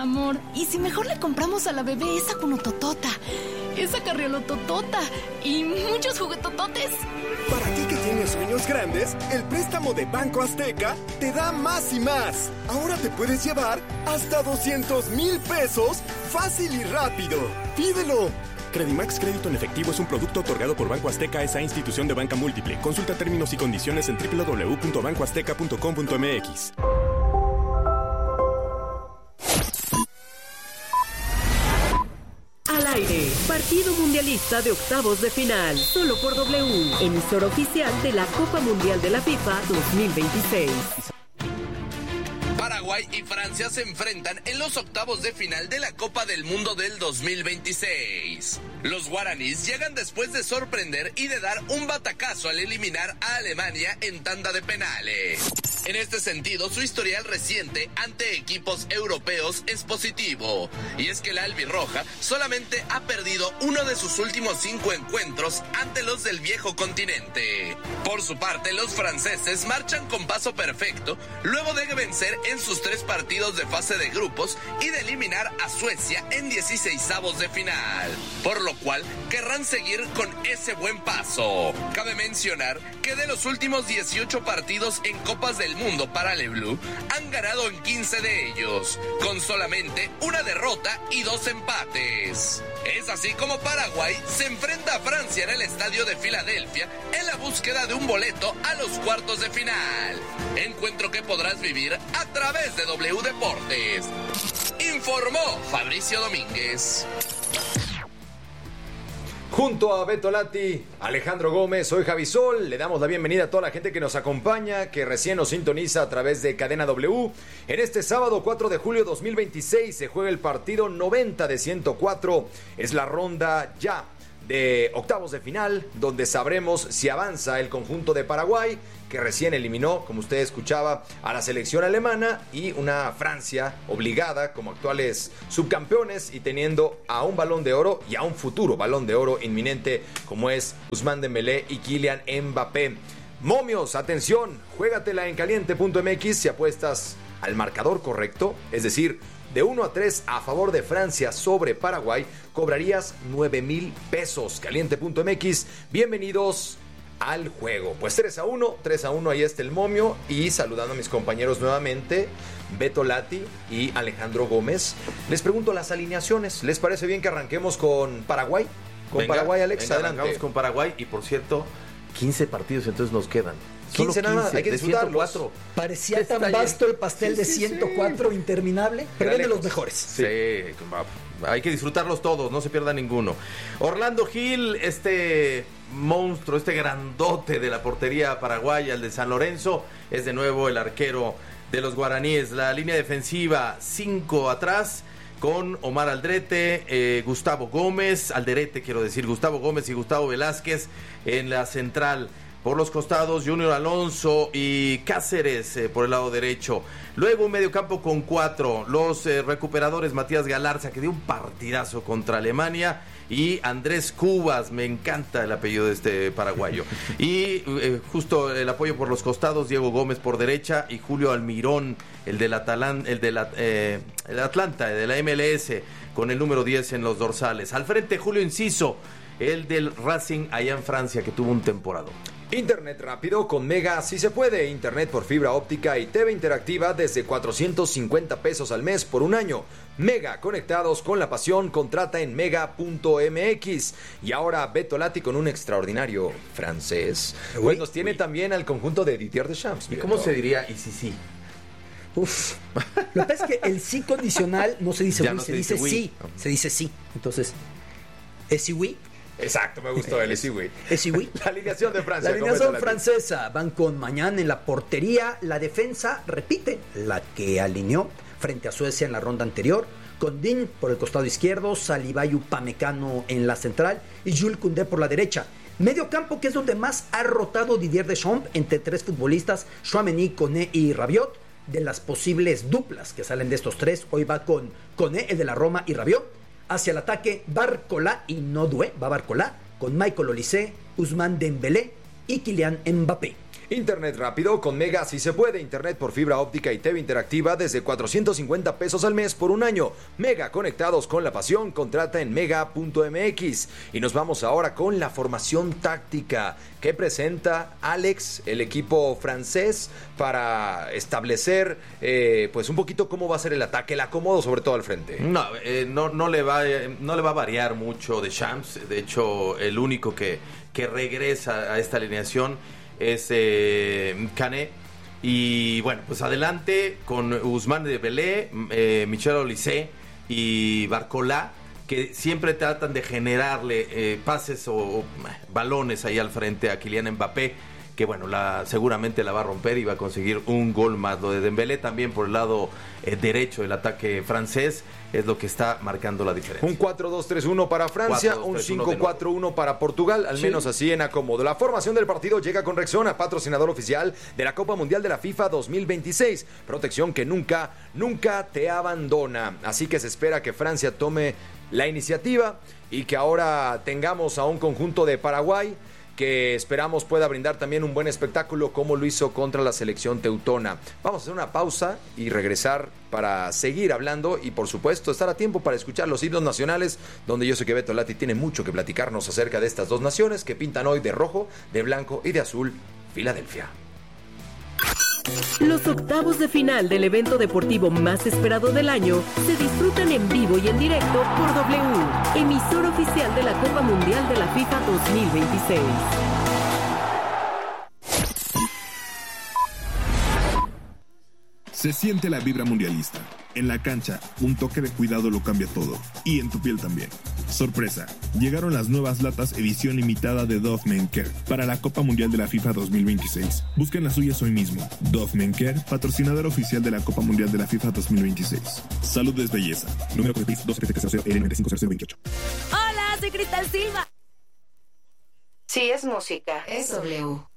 Amor, ¿y si mejor le compramos a la bebé esa cunototota, esa carriolototota y muchos juguetototes? Para ti que tienes sueños grandes, el préstamo de Banco Azteca te da más y más. Ahora te puedes llevar hasta 200,000 pesos fácil y rápido. ¡Pídelo! Credimax Crédito en Efectivo es un producto otorgado por Banco Azteca, esa institución de banca múltiple. Consulta términos y condiciones en www.bancoazteca.com.mx. Al aire, partido mundialista de octavos de final, solo por W, emisora oficial de la Copa Mundial de la FIFA 2026. Paraguay y Francia se enfrentan en los octavos de final de la Copa del Mundo del 2026. Los guaraníes llegan después de sorprender y de dar un batacazo al eliminar a Alemania en tanda de penales. En este sentido, su historial reciente ante equipos europeos es positivo, y es que la albirroja solamente ha perdido uno de sus últimos 5 encuentros ante los del viejo continente. Por su parte, los franceses marchan con paso perfecto luego de vencer en sus 3 partidos de fase de grupos y de eliminar a Suecia en 16avos de final, por lo cual querrán seguir con ese buen paso. Cabe mencionar que de los últimos 18 partidos en Copas del Mundo para Le Bleu, han ganado en 15 de ellos, con solamente una derrota y 2 empates. Es así como Paraguay se enfrenta a Francia en el estadio de Filadelfia en la búsqueda de un boleto a los cuartos de final. Encuentro que podrás vivir a través de W Deportes. Informó Fabricio Domínguez. Junto a Beto Lati, Alejandro Gómez, soy Javi Sol. Le damos la bienvenida a toda la gente que nos acompaña, que recién nos sintoniza a través de Cadena W. En este sábado 4 de julio 2026 se juega el partido 90 de 104. Es la ronda ya de octavos de final, donde sabremos si avanza el conjunto de Paraguay, que recién eliminó, como usted escuchaba, a la selección alemana, y una Francia obligada como actuales subcampeones y teniendo a un Balón de Oro y a un futuro Balón de Oro inminente como es Ousmane Dembélé y Kylian Mbappé. Momios, atención, juégatela en caliente.mx si apuestas al marcador correcto, es decir, de 1-3 a favor de Francia sobre Paraguay, cobrarías 9,000 pesos. Caliente.mx, bienvenidos al juego. Pues 3-1, ahí está el momio. Y saludando a mis compañeros nuevamente, Beto Lati y Alejandro Gómez, les pregunto las alineaciones. ¿Les parece bien que arranquemos con Paraguay? Paraguay, Alex, venga, adelante. arrancamos con Paraguay y, por cierto, 15 partidos entonces nos quedan. 15 nada más, hay que disfrutarlos. Parecía tan vasto el pastel de 104, interminable, pero es de los mejores. Sí, hay que disfrutarlos todos, no se pierda ninguno. Orlando Gil, este monstruo, este grandote de la portería paraguaya, el de San Lorenzo, es de nuevo el arquero de los guaraníes. La línea defensiva, 5 atrás, con Omar Alderete, Gustavo Gómez y Gustavo Velázquez en la central. Por los costados, Junior Alonso y Cáceres por el lado derecho. Luego un mediocampo con 4. Los recuperadores, Matías Galarza, que dio un partidazo contra Alemania. Y Andrés Cubas, me encanta el apellido de este paraguayo. Y justo el apoyo por los costados, Diego Gómez por derecha y Julio Almirón, el del Atlanta, de la MLS, con el número 10 en los dorsales. Al frente, Julio Enciso, el del Racing allá en Francia, que tuvo un temporada. Internet rápido con Mega, si se puede. Internet por fibra óptica y TV interactiva desde 450 pesos al mes por un año. Mega, conectados con la pasión. Contrata en mega.mx. Y ahora Beto Lati con un extraordinario francés. Pues nos tiene también al conjunto de Didier Deschamps. ¿Y cómo se diría y sí? Uf. Lo que pasa es que el sí condicional no se dice ya oui, no se dice oui. sí. Se dice sí. Entonces, ¿es sí oui? Exacto, me gustó el sí, güey. ¿Es sí oui? La alineación de Francia. La alineación francesa. Van con Mañán en la portería. La defensa repite la que alineó frente a Suecia en la ronda anterior. Con Din por el costado izquierdo, Salibayu Pamecano en la central y Jules Koundé por la derecha. Medio campo, que es donde más ha rotado Didier Deschamps entre 3 futbolistas, Tchouaméni, Koné y Rabiot. De las posibles duplas que salen de estos 3, hoy va con Koné, el de la Roma, y Rabiot. Hacia el ataque, Barcola y Nodoué, va Barcola, con Michael Olise, Ousmane Dembélé y Kylian Mbappé. Internet rápido con Mega sí se puede. Internet por fibra óptica y TV interactiva desde 450 pesos al mes por un año. Mega, conectados con la pasión. Contrata en mega.mx. Y nos vamos ahora con la formación táctica que presenta Alex, el equipo francés, para establecer pues un poquito cómo va a ser el ataque, el acomodo sobre todo al frente. No le va a variar mucho Deschamps. De hecho, el único que regresa a esta alineación es Cané. Y bueno, pues adelante con Ousmane Dembélé, Michel Olise y Barcola, que siempre tratan de generarle pases o balones ahí al frente a Kylian Mbappé, que bueno, seguramente la va a romper y va a conseguir un gol más. Lo de Dembélé también por el lado derecho del ataque francés es lo que está marcando la diferencia. Un 4-2-3-1 para Francia, 4-2-3-1 un 5-4-1 para Portugal, al menos así en acomodo. La formación del partido llega con Rexona, patrocinador oficial de la Copa Mundial de la FIFA 2026. Protección que nunca te abandona. Así que se espera que Francia tome la iniciativa y que ahora tengamos a un conjunto de Paraguay que esperamos pueda brindar también un buen espectáculo como lo hizo contra la selección teutona. Vamos a hacer una pausa y regresar para seguir hablando y por supuesto estar a tiempo para escuchar los himnos nacionales, donde yo sé que Beto Lati tiene mucho que platicarnos acerca de estas dos naciones que pintan hoy de rojo, de blanco y de azul Filadelfia. Los octavos de final del evento deportivo más esperado del año se disfrutan en vivo y en directo por W, emisor oficial de la Copa Mundial de la FIFA 2026. Se siente la vibra mundialista. En la cancha, un toque de cuidado lo cambia todo. Y en tu piel también. Sorpresa, llegaron las nuevas latas edición limitada de Dove Men Care para la Copa Mundial de la FIFA 2026. Busquen las suyas hoy mismo. Dove Men Care, patrocinador oficial de la Copa Mundial de la FIFA 2026. Salud es belleza. Número de PIS 27700L950028. Hola, soy Cristal Silva. Si es música, es W.